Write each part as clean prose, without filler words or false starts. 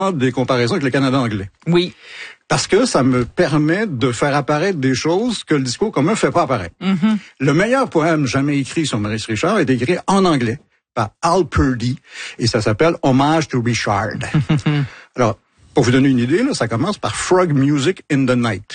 des comparaisons avec le Canada anglais. Oui. Parce que ça me permet de faire apparaître des choses que le discours commun fait pas apparaître. Mm-hmm. Le meilleur poème jamais écrit sur Maurice Richard est écrit en anglais par Al Purdy et ça s'appelle Hommage to Richard. Alors, pour vous donner une idée, là, ça commence par Frog Music in the Night.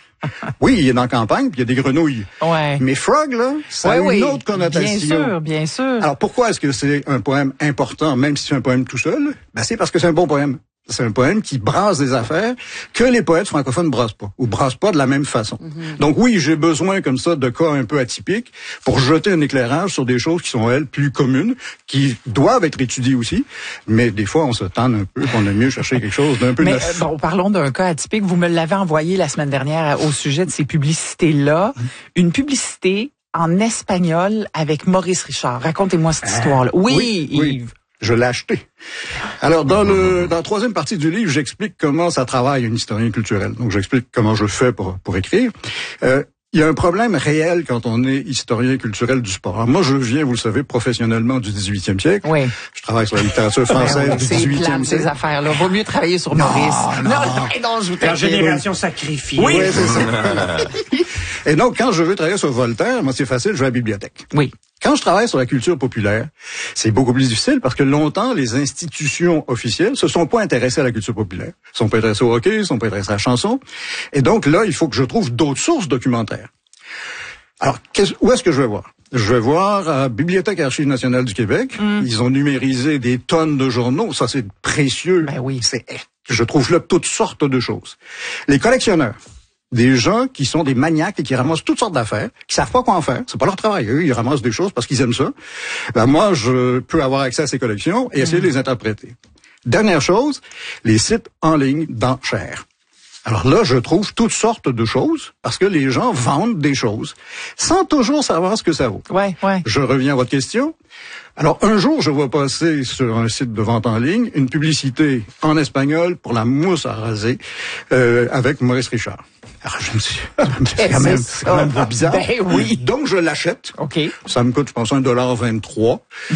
Oui, il est dans la campagne, puis il y a des grenouilles. Ouais. Mais frog, là, ça a une autre connotation. Bien sûr, bien sûr. Alors, pourquoi est-ce que c'est un poème important, même si c'est un poème tout seul? Ben, c'est parce que c'est un bon poème. C'est un poème qui brasse des affaires que les poètes francophones brassent pas, ou brassent pas de la même façon. Mm-hmm. Donc oui, j'ai besoin comme ça de cas un peu atypiques pour jeter un éclairage sur des choses qui sont, elles, plus communes, qui doivent être étudiées aussi, mais des fois, on se tente un peu, qu'on aime mieux chercher quelque chose d'un peu neuf. Bon, parlons d'un cas atypique. Vous me l'avez envoyé la semaine dernière au sujet de ces publicités-là. Une publicité en espagnol avec Maurice Richard. Racontez-moi cette histoire-là. Oui, Yves. Je l'ai acheté. Alors, dans la troisième partie du livre, j'explique comment ça travaille un historien culturel. Donc, j'explique comment je fais pour écrire. Il y a un problème réel quand on est historien culturel du sport. Alors, moi, je viens, vous le savez, professionnellement du 18e siècle. Oui. Je travaille sur la littérature française du 18e siècle. Ces affaires-là. Vaut mieux travailler sur Maurice. Non, je vous la génération sacrifiée. Oui, c'est ça. Et donc, quand je veux travailler sur Voltaire, moi, c'est facile, je vais à la bibliothèque. Oui. Quand je travaille sur la culture populaire, c'est beaucoup plus difficile parce que longtemps, les institutions officielles se sont pas intéressées à la culture populaire. Ils sont pas intéressés au hockey, ils sont pas intéressés à la chanson. Et donc là, il faut que je trouve d'autres sources documentaires. Alors, où est-ce que je vais voir? Je vais voir à Bibliothèque Archives nationales du Québec. Ils ont numérisé des tonnes de journaux. Ça, c'est précieux. Ben oui. Je trouve là toutes sortes de choses. Les collectionneurs. Des gens qui sont des maniaques et qui ramassent toutes sortes d'affaires, qui savent pas quoi en faire. C'est pas leur travail. Eux, ils ramassent des choses parce qu'ils aiment ça. Ben, moi, je peux avoir accès à ces collections et essayer de les interpréter. Dernière chose, les sites en ligne d'enchères. Alors là, je trouve toutes sortes de choses parce que les gens vendent des choses sans toujours savoir ce que ça vaut. Ouais. Je reviens à votre question. Alors, un jour, je vois passer sur un site de vente en ligne une publicité en espagnol pour la mousse à raser avec Maurice Richard. Alors, je me suis c'est quand même pas bizarre. Ben oui. Donc, je l'achète. OK. Ça me coûte, je pense, $1,23.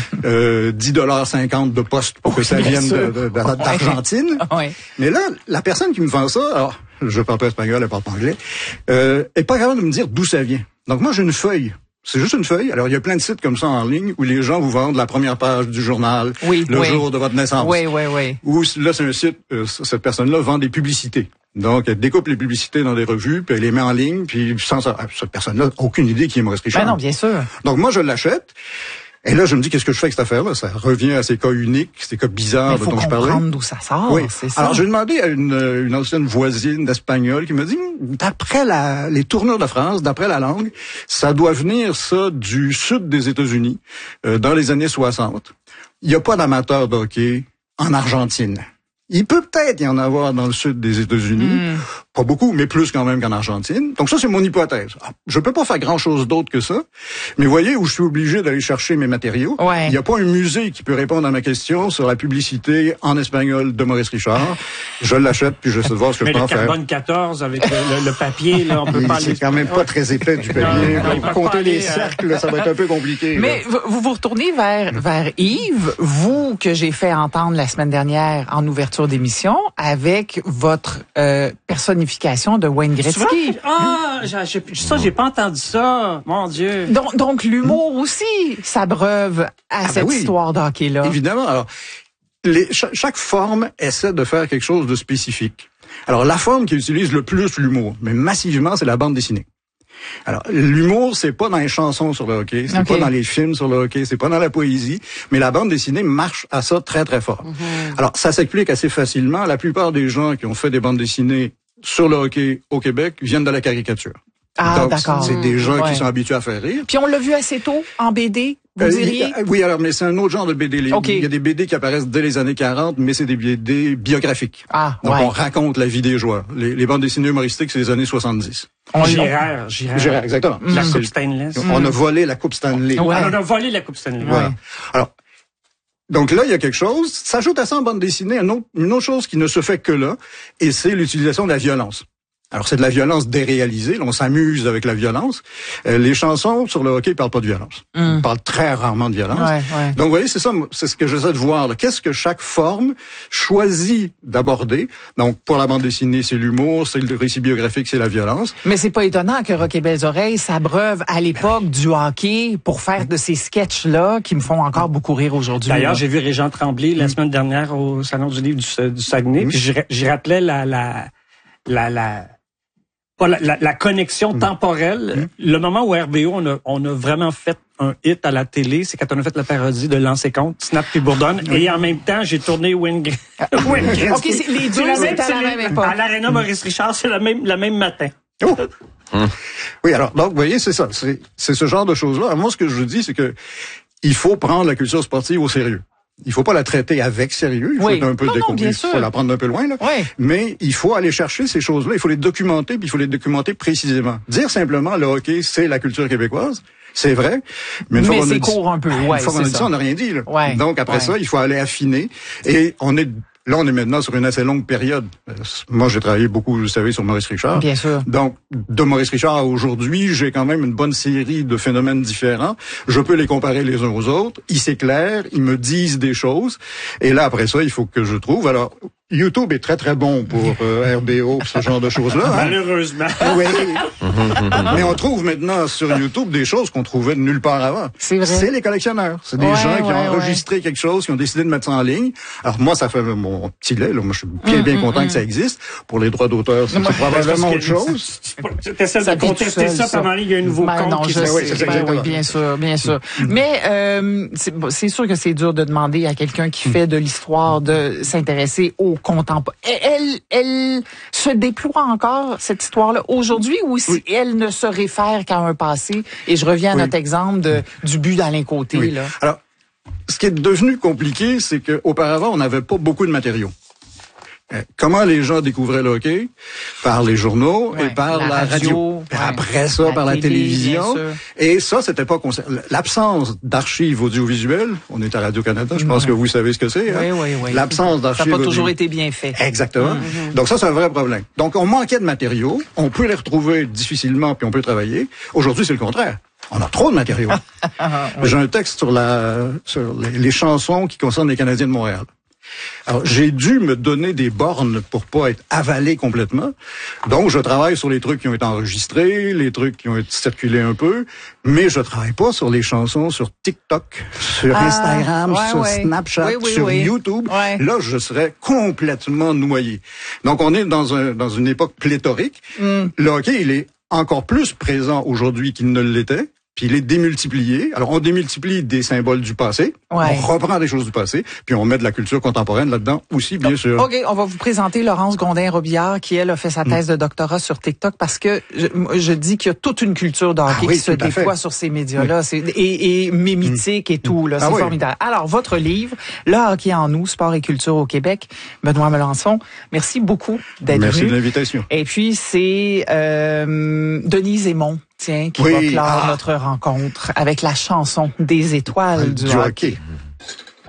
10,50 de poste pour que ça vienne d'Argentine. Ouais. Mais là, la personne qui me vend ça, alors, je parle pas espagnol, elle parle pas anglais, est pas capable de me dire d'où ça vient. Donc, moi, j'ai une feuille. C'est juste une feuille. Alors, il y a plein de sites comme ça en ligne où les gens vous vendent la première page du journal, le jour de votre naissance. Oui. Ou là, c'est un site, cette personne-là vend des publicités. Donc, elle découpe les publicités dans des revues, puis elle les met en ligne, puis sans ça, cette personne-là, aucune idée qui est Maurice Richard. Ben non, bien sûr. Donc, moi, je l'achète. Et là, je me dis, qu'est-ce que je fais avec cette affaire-là? Ça revient à ces cas uniques, ces cas bizarres dont je parlais. Il faut comprendre d'où ça sort, oui. c'est ça. Alors, j'ai demandé à une ancienne voisine d'espagnol qui m'a dit, d'après les tournures de France, d'après la langue, ça doit venir, ça, du sud des États-Unis, dans les années 60. Il n'y a pas d'amateurs de hockey en Argentine. Il peut peut-être y en avoir dans le sud des États-Unis. Pas beaucoup, mais plus quand même qu'en Argentine. Donc ça, c'est mon hypothèse. Je peux pas faire grand-chose d'autre que ça. Mais voyez où je suis obligé d'aller chercher mes matériaux. Ouais. Il n'y a pas un musée qui peut répondre à ma question sur la publicité en espagnol de Maurice Richard. Je l'achète, puis je sais de voir ce que je peux en faire. Mais le carbone 14 avec le papier, là, on peut pas aller... C'est quand même pas très épais du papier. Compter les cercles, ça va être un peu compliqué. Mais vous retournez vers Yves, vous que j'ai fait entendre la semaine dernière en ouverture d'émission avec votre personnification de Wayne Gretzky. J'ai pas entendu ça. Mon Dieu. Donc l'humour aussi s'abreuve à cette histoire de hockey-là. Évidemment. Alors, chaque forme essaie de faire quelque chose de spécifique. Alors, la forme qui utilise le plus l'humour, mais massivement, c'est la bande dessinée. Alors, l'humour, c'est pas dans les chansons sur le hockey, c'est pas dans les films sur le hockey, c'est pas dans la poésie, mais la bande dessinée marche à ça très, très fort. Alors, ça s'explique assez facilement. La plupart des gens qui ont fait des bandes dessinées sur le hockey au Québec viennent de la caricature. Ah, d'accord. C'est des gens qui sont habitués à faire rire. Puis on l'a vu assez tôt en BD, vous diriez? Oui, alors, mais c'est un autre genre de BD. Okay. Il y a des BD qui apparaissent dès les années 40, mais c'est des BD biographiques. Ah, donc, on raconte la vie des joueurs. Les bandes dessinées humoristiques, c'est les années 70. Gérard, exactement. La Coupe Stanley. On a volé la Coupe Stanley. Ouais. On a volé la Coupe Stanley. Voilà. Alors, donc là, il y a quelque chose. S'ajoute à ça en bande dessinée une autre chose qui ne se fait que là, et c'est l'utilisation de la violence. Alors, c'est de la violence déréalisée. Là, on s'amuse avec la violence. Les chansons sur le hockey ne parlent pas de violence. Ils parlent très rarement de violence. Ouais. Donc, vous voyez, c'est ça, c'est ce que j'essaie de voir, là. Qu'est-ce que chaque forme choisit d'aborder? Donc, pour la bande dessinée, c'est l'humour, c'est le récit biographique, c'est la violence. Mais c'est pas étonnant que Rock et Belles Oreilles s'abreuve à l'époque du hockey pour faire de ces sketchs-là qui me font encore beaucoup rire aujourd'hui. D'ailleurs, j'ai vu Régent Tremblay la semaine dernière au Salon du Livre du Saguenay, puis j'y rappelais la connexion temporelle. Le moment où RBO, on a vraiment fait un hit à la télé, c'est quand on a fait la parodie de Lancer Compte, Snap puis Bourdonne, et en même temps, j'ai tourné Wayne Gretzky. OK, les deux, c'est à la même époque. À l'Arena Maurice Richard, c'est le même matin. Oh! Oui, alors, donc, vous voyez, c'est ça. C'est ce genre de choses-là. Alors, moi, ce que je vous dis, c'est que il faut prendre la culture sportive au sérieux. Il faut pas la traiter avec sérieux, il faut être un peu découvrir, il faut la prendre un peu loin, là. Oui. Mais il faut aller chercher ces choses-là, il faut les documenter, puis il faut les documenter précisément. Dire simplement le hockey, c'est la culture québécoise, c'est vrai, mais une fois qu'on a dit court un peu. une fois qu'on a dit ça, on n'a rien dit, là. Ouais. Donc après ça, il faut aller affiner, et on est maintenant sur une assez longue période. Moi, j'ai travaillé beaucoup, vous savez, sur Maurice Richard. Bien sûr. Donc, de Maurice Richard à aujourd'hui, j'ai quand même une bonne série de phénomènes différents. Je peux les comparer les uns aux autres. Ils s'éclairent, ils me disent des choses. Et là, après ça, il faut que je trouve. Alors, YouTube est très, très bon pour RBO, ce genre de choses-là. Hein? Malheureusement. Oui. Mais on trouve maintenant sur YouTube des choses qu'on trouvait de nulle part avant. C'est vrai. C'est les collectionneurs. C'est des gens qui ont enregistré quelque chose, qui ont décidé de mettre ça en ligne. Alors moi, ça fait mon petit lait. Là. Moi, je suis bien content que ça existe. Pour les droits d'auteur, c'est probablement autre chose. T'essaies de contester ça, pendant il y a un nouveau compte qui oui, bien sûr. Mais c'est sûr que c'est dur de demander à quelqu'un qui fait de l'histoire de s'intéresser au contemporain. Elle se déploie encore, cette histoire-là, aujourd'hui, ou si elle ne se réfère qu'à un passé? Et je reviens à notre exemple du but d'Alain Côté. Là. Alors, ce qui est devenu compliqué, c'est qu'auparavant, on n'avait pas beaucoup de matériaux. Comment les gens découvraient le hockey? Par les journaux et par la radio. Après ça, par la télévision. Et ça, c'était pas l'absence d'archives audiovisuelles. On est à Radio-Canada, je pense que vous savez ce que c'est. Hein? Oui. L'absence d'archives. Ça n'a pas toujours été bien fait. Exactement. Donc ça, c'est un vrai problème. Donc on manquait de matériaux. On peut les retrouver difficilement, puis on peut travailler. Aujourd'hui, c'est le contraire. On a trop de matériaux. J'ai un texte sur les chansons qui concernent les Canadiens de Montréal. Alors, j'ai dû me donner des bornes pour pas être avalé complètement. Donc, je travaille sur les trucs qui ont été enregistrés, les trucs qui ont été circulés un peu, mais je travaille pas sur les chansons sur TikTok, sur Instagram, sur Snapchat, sur YouTube. Là, je serais complètement noyé. Donc, on est dans une époque pléthorique. Le hockey, il est encore plus présent aujourd'hui qu'il ne l'était. Puis il est démultiplié. Alors, on démultiplie des symboles du passé, on reprend des choses du passé, puis on met de la culture contemporaine là-dedans aussi, bien sûr. OK, on va vous présenter Laurence Gondin-Robillard, qui, elle, a fait sa thèse de doctorat sur TikTok, parce que je dis qu'il y a toute une culture de hockey qui se déploie sur ces médias-là, et mimétique et tout, là, c'est formidable. Alors, votre livre, Le hockey en nous, sport et culture au Québec, Benoît Melançon, merci beaucoup d'être venu. Merci de l'invitation. Et puis, c'est Denise Aymon, qui va clore notre rencontre avec la chanson des étoiles du hockey.